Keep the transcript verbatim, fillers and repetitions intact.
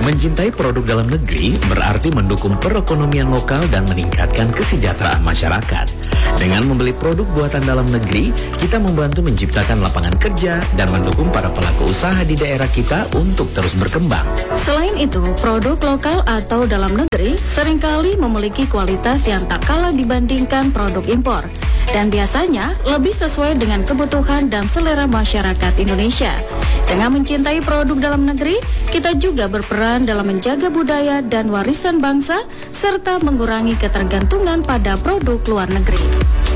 Mencintai produk dalam negeri berarti mendukung perekonomian lokal dan meningkatkan kesejahteraan masyarakat. Dengan membeli produk buatan dalam negeri, kita membantu menciptakan lapangan kerja dan mendukung para pelaku usaha di daerah kita untuk terus berkembang. Selain itu, produk lokal atau dalam negeri seringkali memiliki kualitas yang tak kalah dibandingkan produk impor, dan biasanya lebih sesuai dengan kebutuhan dan selera masyarakat Indonesia. Dengan mencintai produk dalam negeri, kita juga berperan dalam menjaga budaya dan warisan bangsa, serta mengurangi ketergantungan pada produk luar negeri.